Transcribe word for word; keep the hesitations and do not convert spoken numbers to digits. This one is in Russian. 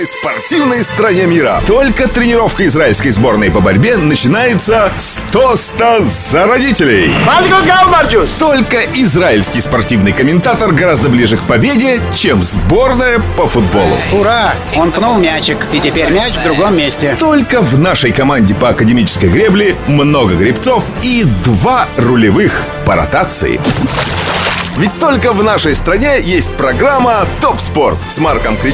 В спортивной стране мира. Только тренировка израильской сборной по борьбе начинается с тоста за родителей. Только израильский спортивный комментатор гораздо ближе к победе, чем сборная по футболу. Ура! Он пнул мячик, и теперь мяч в другом месте. Только в нашей команде по академической гребле много гребцов и два рулевых по ротации. Ведь только в нашей стране есть программа «Топ Спорт» с Марком Кричевским